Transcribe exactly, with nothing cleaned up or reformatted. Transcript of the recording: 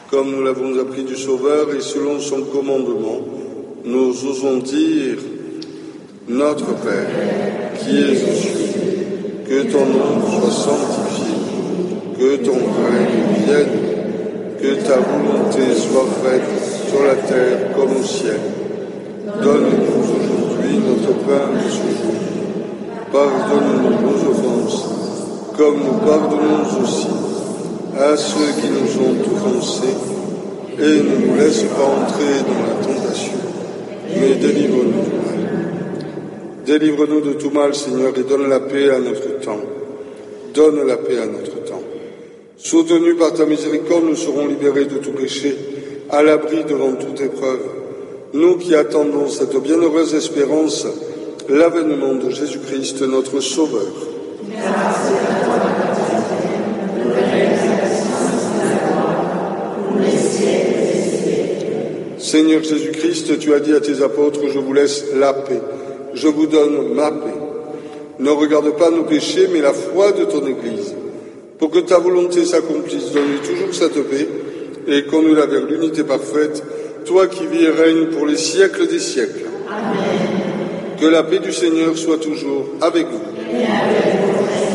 Comme nous l'avons appris du Sauveur et selon son commandement, nous osons dire « Notre Père, qui es aux cieux, que ton nom soit sanctifié, que ton règne vienne, que ta volonté soit faite sur la terre comme au ciel. Donne-nous aujourd'hui notre pain de ce jour. Pardonne-nous nos offenses, comme nous pardonnons aussi à ceux qui nous ont offensés, et ne nous laisse pas entrer dans la tentation, mais délivre-nous du mal. Délivre-nous de tout mal, Seigneur, et donne la paix à notre temps. Donne la paix à notre temps. Soutenus par ta miséricorde, nous serons libérés de tout péché, à l'abri devant toute épreuve. Nous qui attendons cette bienheureuse espérance, l'avènement de Jésus-Christ, notre Sauveur. Grâce à toi, le Père, pour les siècles des siècles. Seigneur Jésus-Christ, tu as dit à tes apôtres, je vous laisse la paix, je vous donne ma paix. Ne regarde pas nos péchés, mais la foi de ton Église. Pour que ta volonté s'accomplisse, donne-lui toujours cette paix, et qu'on nous la vers l'unité parfaite, toi qui vis et règnes pour les siècles des siècles. Amen. Que la paix du Seigneur soit toujours avec vous. Et avec vous.